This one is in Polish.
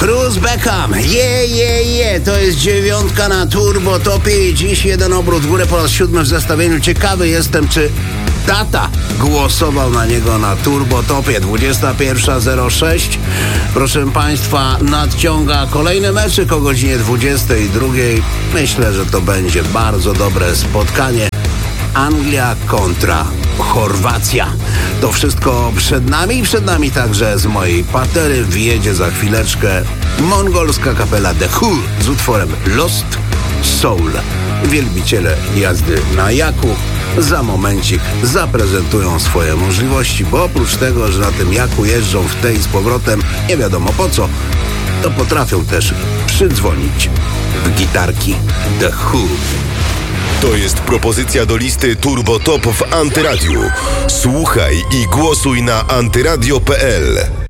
Cruz Beckham, to jest 9 na Turbo Topie i dziś jeden obrót w górę po raz 7 w zestawieniu. Ciekawy jestem, czy tata głosował na niego na Turbo Topie. 21:06. Proszę Państwa, nadciąga kolejny meczyk o godzinie 22:00. Myślę, że to będzie bardzo dobre spotkanie. Anglia kontra Chorwacja. To wszystko przed nami i przed nami także z mojej patery wjedzie za chwileczkę mongolska kapela The Who z utworem Lost Soul. Wielbiciele jazdy na jaku za momencik zaprezentują swoje możliwości, bo oprócz tego, że na tym jaku jeżdżą w tej z powrotem nie wiadomo po co, to potrafią też przydzwonić w gitarki The Who. To jest propozycja do listy Turbo Top w Antyradiu. Słuchaj i głosuj na antyradio.pl.